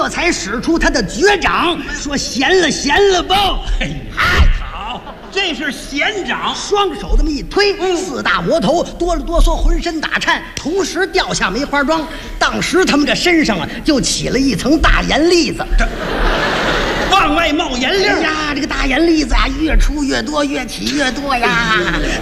这才使出他的绝掌，说：“闲了，闲了吧！” 嗨，好，这是闲掌， 双手这么一推，四大魔头哆了哆嗦，浑身打颤，同时掉下梅花桩。当时他们这身上啊，就起了一层大盐粒子。 往外冒盐粒呀，这个大盐粒子啊，越出越多，越起越多呀。